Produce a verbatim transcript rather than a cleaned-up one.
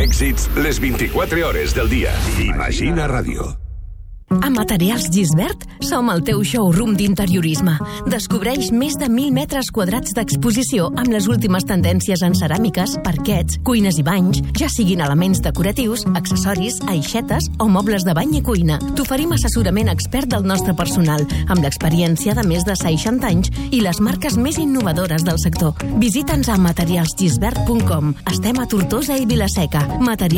Èxits les vint-i-quatre hores del dia. Imagina Ràdio. A Materials Gisbert som el teu showroom d'interiorisme. Descobreix més de mil metres quadrats d'exposició amb les últimes tendències en ceràmiques, parquets, cuines i banys, ja siguin elements decoratius, accessoris, aixetes o mobles de bany i cuina. T'oferim assessorament expert del nostre personal, amb l'experiència de més de seixanta anys i les marques més innovadores del sector. Visita'ns a materials gisbert punt com. Estem a Tortosa i Vila-seca. Materials